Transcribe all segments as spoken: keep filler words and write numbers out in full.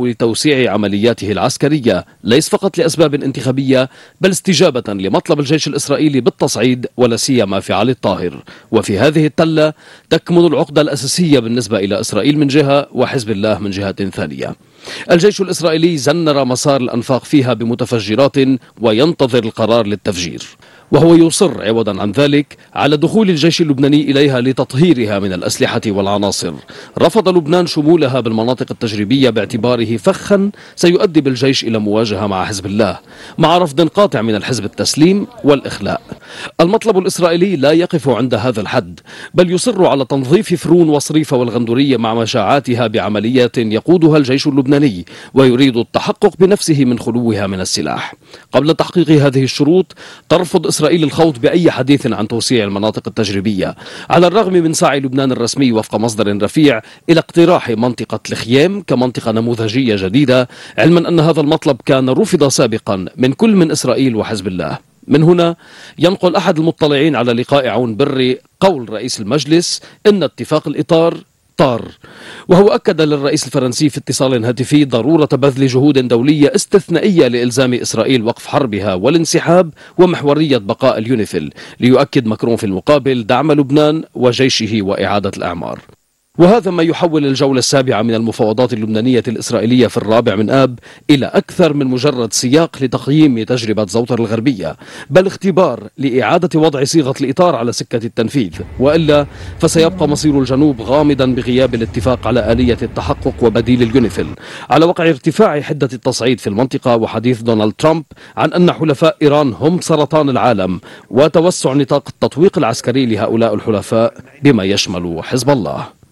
له لتوسيع عملياته العسكرية، ليس فقط لأسباب انتخابية بل استجابة لمطلب الجيش الإسرائيلي بالتصعيد ولا سيما في علي الطاهر. وفي هذه التلة تكمن العقدة الأساسية بالنسبة إلى إسرائيل من جهة وحزب الله من جهة ثانية. الجيش الإسرائيلي زنر مسار الأنفاق فيها بمتفجرات وينتظر القرار للتفجير، وهو يصر عوضا عن ذلك على دخول الجيش اللبناني إليها لتطهيرها من الأسلحة والعناصر. رفض لبنان شمولها بالمناطق التجريبية باعتباره فخا سيؤدي بالجيش إلى مواجهة مع حزب الله، مع رفض قاطع من الحزب التسليم والإخلاء. المطلب الإسرائيلي لا يقف عند هذا الحد، بل يصر على تنظيف فرون وصريف والغندورية مع مشاعاتها بعمليات يقودها الجيش اللبناني، ويريد التحقق بنفسه من خلوها من السلاح. قبل تحقيق هذه الشروط ترفض إسرائيل الخوض بأي حديث عن توسيع المناطق التجريبية، على الرغم من سعي لبنان الرسمي وفق مصدر رفيع إلى اقتراح منطقة الخيام كمنطقة نموذجية جديدة، علما أن هذا المطلب كان رفض سابقا من كل من إسرائيل وحزب الله. من هنا ينقل أحد المطلعين على لقاء عون بري قول رئيس المجلس إن اتفاق الإطار طار، وهو أكد للرئيس الفرنسي في اتصال هاتفي ضرورة بذل جهود دولية استثنائية لإلزام إسرائيل وقف حربها والانسحاب ومحورية بقاء اليونيفيل، ليؤكد ماكرون في المقابل دعم لبنان وجيشه وإعادة الأعمار. وهذا ما يحول الجولة السابعة من المفاوضات اللبنانية الإسرائيلية في الرابع من آب إلى أكثر من مجرد سياق لتقييم تجربة زوطر الغربية، بل اختبار لإعادة وضع صيغة الإطار على سكة التنفيذ، وإلا فسيبقى مصير الجنوب غامضا بغياب الاتفاق على آلية التحقق وبديل اليونيفيل، على وقع ارتفاع حدة التصعيد في المنطقة وحديث دونالد ترامب عن أن حلفاء إيران هم سرطان العالم، وتوسع نطاق التطويق العسكري لهؤلاء الحلفاء بما يشمل حزب الله.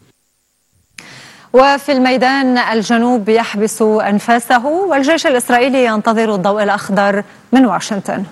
وفي الميدان الجنوب يحبس أنفاسه والجيش الإسرائيلي ينتظر الضوء الأخضر من واشنطن.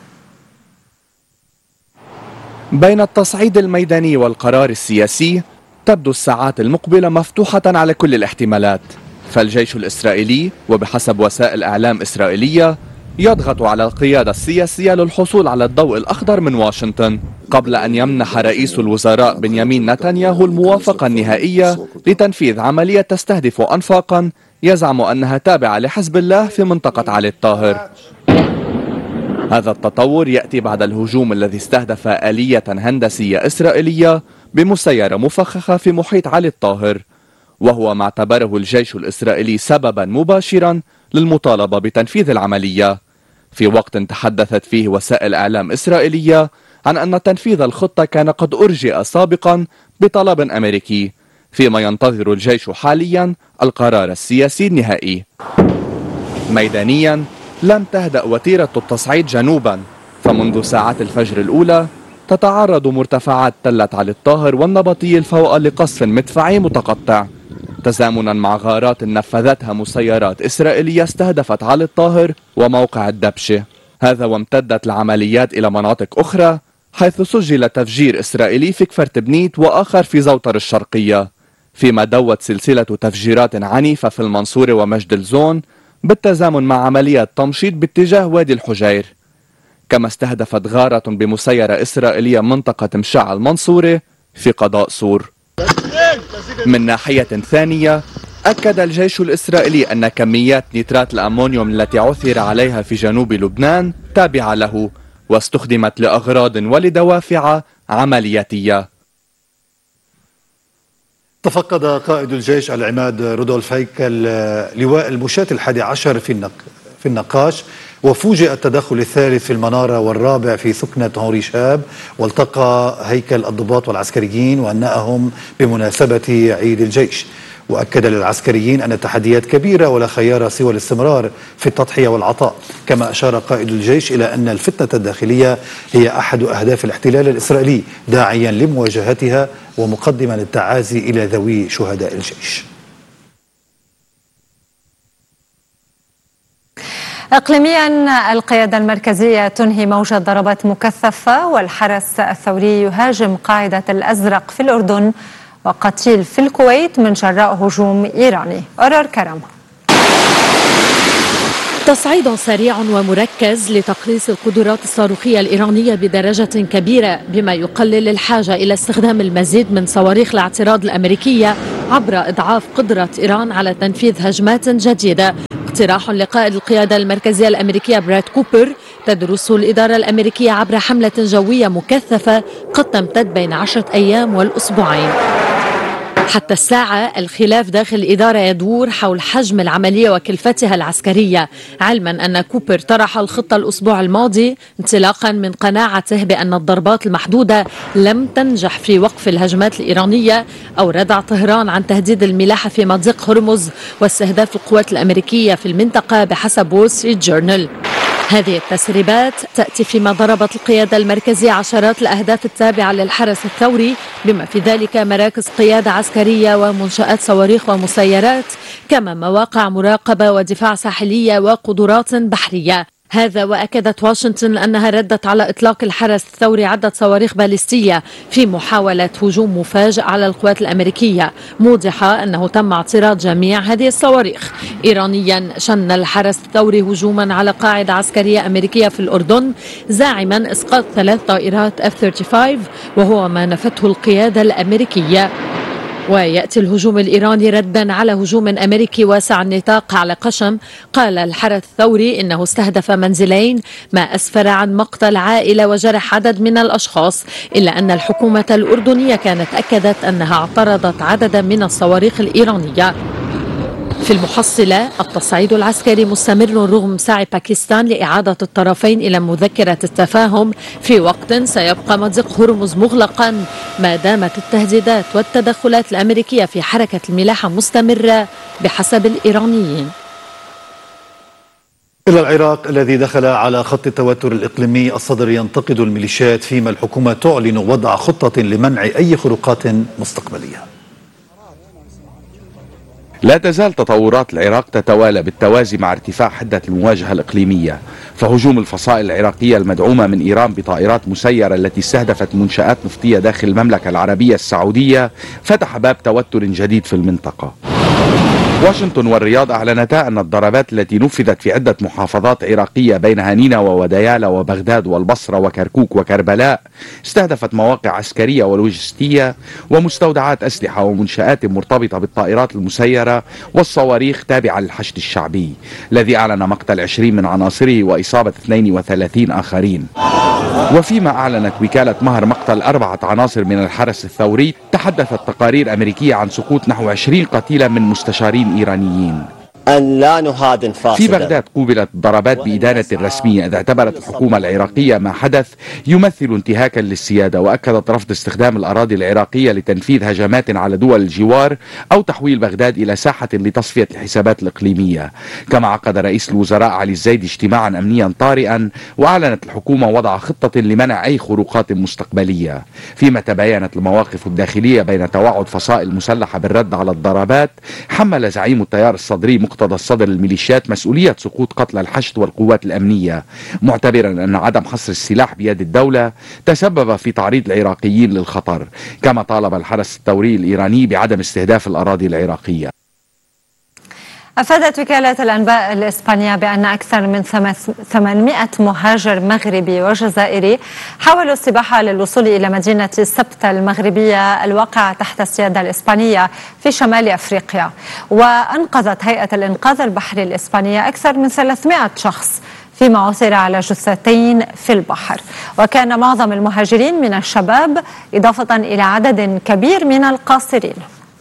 بين التصعيد الميداني والقرار السياسي تبدو الساعات المقبلة مفتوحة على كل الاحتمالات، فالجيش الإسرائيلي وبحسب وسائل إعلام إسرائيلية يضغط على القيادة السياسية للحصول على الضوء الأخضر من واشنطن قبل أن يمنح رئيس الوزراء بنيامين نتنياهو الموافقة النهائية لتنفيذ عملية تستهدف أنفاقا يزعم أنها تابعة لحزب الله في منطقة علي الطاهر. هذا التطور يأتي بعد الهجوم الذي استهدف آلية هندسية إسرائيلية بمسيرة مفخخة في محيط علي الطاهر، وهو ما اعتبره الجيش الإسرائيلي سببا مباشرا للمطالبة بتنفيذ العملية، في وقت تحدثت فيه وسائل إعلام إسرائيلية عن أن تنفيذ الخطة كان قد أرجئ سابقا بطلب أمريكي، فيما ينتظر الجيش حاليا القرار السياسي النهائي. ميدانيا لم تهدأ وتيرة التصعيد جنوبا، فمنذ ساعات الفجر الأولى تتعرض مرتفعات تلة علي الطاهر والنبطي الفوق لقصف مدفعي متقطع، تزامنا مع غارات نفذتها مسيرات إسرائيلية استهدفت علي الطاهر وموقع الدبشة. هذا وامتدت العمليات إلى مناطق أخرى، حيث سجل تفجير إسرائيلي في كفر تبنيت وآخر في زوطر الشرقية، فيما دوت سلسلة تفجيرات عنيفة في المنصورة ومجد الزون بالتزامن مع عمليات تمشيط باتجاه وادي الحجير. كما استهدفت غارة بمسيرة إسرائيلية منطقة مشاع المنصورة في قضاء سور. من ناحية ثانية أكد الجيش الإسرائيلي أن كميات نيترات الأمونيوم التي عثر عليها في جنوب لبنان تابعة له واستخدمت لأغراض ولدوافع عملياتية. تفقد قائد الجيش العماد رودولف هيكل لواء المشاة الحادي عشر في النق... في النقاش، وفوجئ التدخل الثالث في المنارة والرابع في ثكنة هوري شاب، والتقى هيكل الضباط والعسكريين وأنهم بمناسبة عيد الجيش، وأكد للعسكريين أن التحديات كبيرة ولا خيار سوى الاستمرار في التضحية والعطاء. كما أشار قائد الجيش إلى أن الفتنة الداخلية هي أحد أهداف الاحتلال الإسرائيلي، داعيا لمواجهتها ومقدما التعازي إلى ذوي شهداء الجيش. إقليميا القيادة المركزية تنهي موجة ضربات مكثفة، والحرس الثوري يهاجم قاعدة الأزرق في الأردن، وقتيل في الكويت من جراء هجوم إيراني. أرار كرم. تصعيد سريع ومركز لتقليص القدرات الصاروخية الإيرانية بدرجة كبيرة، بما يقلل الحاجة إلى استخدام المزيد من صواريخ الاعتراض الأمريكية عبر إضعاف قدرة إيران على تنفيذ هجمات جديدة اقتراح لقائد القيادة المركزية الأمريكية براد كوبر تدرسه الإدارة الأمريكية عبر حملة جوية مكثفة قد تمتد بين عشرة أيام والأسبوعين. حتى الساعة الخلاف داخل الإدارة يدور حول حجم العملية وكلفتها العسكرية، علما أن كوبر طرح الخطة الأسبوع الماضي انطلاقا من قناعته بأن الضربات المحدودة لم تنجح في وقف الهجمات الإيرانية أو ردع طهران عن تهديد الملاحة في مضيق هرمز واستهداف القوات الأمريكية في المنطقة بحسب وول ستريت جورنال. هذه التسريبات تأتي فيما ضربت القيادة المركزية عشرات الأهداف التابعة للحرس الثوري بما في ذلك مراكز قيادة عسكرية ومنشآت صواريخ ومسيرات، كما مواقع مراقبة ودفاع ساحلية وقدرات بحرية. هذا وأكدت واشنطن أنها ردت على إطلاق الحرس الثوري عدة صواريخ باليستية في محاولة هجوم مفاجئ على القوات الأمريكية، موضحة أنه تم اعتراض جميع هذه الصواريخ. إيرانيا شن الحرس الثوري هجوما على قاعدة عسكرية أمريكية في الأردن، زاعما إسقاط ثلاث طائرات إف ثلاثين وخمسة وهو ما نفته القيادة الأمريكية. ويأتي الهجوم الإيراني ردا على هجوم أمريكي واسع النطاق على قشم. قال الحرس الثوري إنه استهدف منزلين، ما أسفر عن مقتل عائلة وجرح عدد من الأشخاص، إلا أن الحكومة الأردنية كانت أكدت أنها اعترضت عددا من الصواريخ الإيرانية. في المحصلة التصعيد العسكري مستمر رغم سعي باكستان لإعادة الطرفين إلى مذكرة التفاهم، في وقت سيبقى مضيق هرمز مغلقا ما دامت التهديدات والتدخلات الأمريكية في حركة الملاحة مستمرة بحسب الإيرانيين. إلى العراق الذي دخل على خط التوتر الإقليمي، الصدر ينتقد الميليشيات فيما الحكومة تعلن وضع خطة لمنع أي خروقات مستقبلية. لا تزال تطورات العراق تتوالى بالتوازي مع ارتفاع حدة المواجهة الإقليمية، فهجوم الفصائل العراقية المدعومة من إيران بطائرات مسيرة التي استهدفت منشآت نفطية داخل المملكة العربية السعودية فتح باب توتر جديد في المنطقة. واشنطن والرياض أعلنتا أن الضربات التي نفذت في عدة محافظات عراقية بينها نينوى وديالى وبغداد والبصرة وكركوك وكربلاء استهدفت مواقع عسكرية ولوجستية ومستودعات أسلحة ومنشآت مرتبطة بالطائرات المسيرة والصواريخ تابعة للحشد الشعبي، الذي أعلن مقتل عشرين من عناصره وإصابة اثنين وثلاثين آخرين. وفيما أعلنت وكالة مهر مقتل أربعة عناصر من الحرس الثوري، تحدثت تقارير أمريكية عن سقوط نحو عشرين قتيلا من مستشارين إيرانيين. أن لا نهادن فاسدا. في بغداد قوبلت الضربات بإدانة رسمية، إذ اعتبرت الحكومة العراقية ما حدث يمثل انتهاكا للسيادة، وأكدت رفض استخدام الأراضي العراقية لتنفيذ هجمات على دول الجوار أو تحويل بغداد إلى ساحة لتصفية الحسابات الإقليمية. كما عقد رئيس الوزراء علي الزيدي اجتماعا أمنيا طارئا، وأعلنت الحكومة وضع خطة لمنع أي خروقات مستقبلية، فيما تباينت المواقف الداخلية بين توعد فصائل مسلحة بالرد على الضربات. حمل زعيم التيار الصدري مقتدى الصدر الميليشيات مسؤولية سقوط قتلى الحشد والقوات الأمنية، معتبرا أن عدم حصر السلاح بيد الدولة تسبب في تعريض العراقيين للخطر. كما طالب الحرس الثوري الإيراني بعدم استهداف الأراضي العراقية. أفادت وكالة الأنباء الإسبانية بأن أكثر من ثمانمائة مهاجر مغربي وجزائري حاولوا السباحة للوصول إلى مدينة سبتة المغربية الواقعة تحت السيادة الإسبانية في شمال أفريقيا. وأنقذت هيئة الإنقاذ البحري الإسبانية أكثر من ثلاثمائة شخص، فيما عثر على جثتين في البحر. وكان معظم المهاجرين من الشباب، إضافة إلى عدد كبير من القاصرين.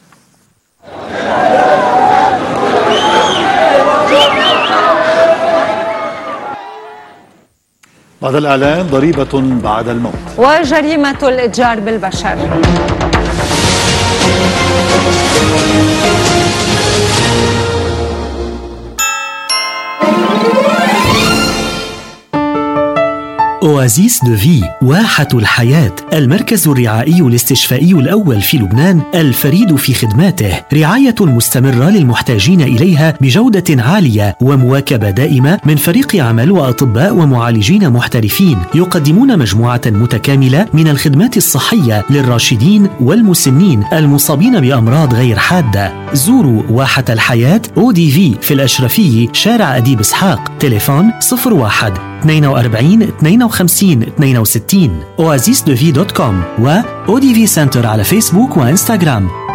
بعد الإعلان ضريبة بعد الموت وجريمة الإتجار بالبشر. أوازيس دو في، واحة الحياة، المركز الرعائي الاستشفائي الأول في لبنان الفريد في خدماته، رعاية مستمرة للمحتاجين إليها بجودة عالية ومواكبة دائمة من فريق عمل وأطباء ومعالجين محترفين يقدمون مجموعة متكاملة من الخدمات الصحية للراشدين والمسنين المصابين بأمراض غير حادة. زوروا واحة الحياة أو دي في في الأشرفية، شارع أديب إسحاق، تليفون صفر واحد اثنين وأربعين اثنين وخمسين اثنين وستين، oasisdevi دوت كوم و أو دي في سنتر على فيسبوك وإنستغرام.